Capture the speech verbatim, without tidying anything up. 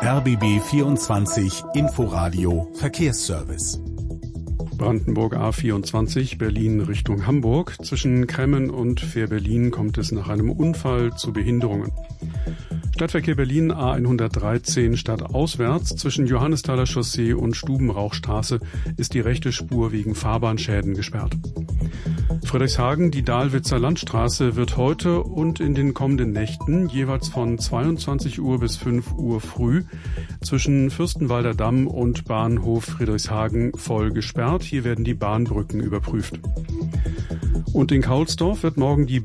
R B B vierundzwanzig Inforadio Verkehrsservice. Brandenburg A vierundzwanzig, Berlin Richtung Hamburg. Zwischen Kremmen und Fähr-Berlin kommt es nach einem Unfall zu Behinderungen. Stadtverkehr Berlin A hundertdreizehn stadtauswärts. Zwischen Johannesthaler Chaussee und Stubenrauchstraße ist die rechte Spur wegen Fahrbahnschäden gesperrt. Friedrichshagen, die Dahlwitzer Landstraße wird heute und in den kommenden Nächten jeweils von zweiundzwanzig Uhr bis fünf Uhr früh zwischen Fürstenwalder Damm und Bahnhof Friedrichshagen voll gesperrt. Hier werden die Bahnbrücken überprüft. Und in Kaulsdorf wird morgen die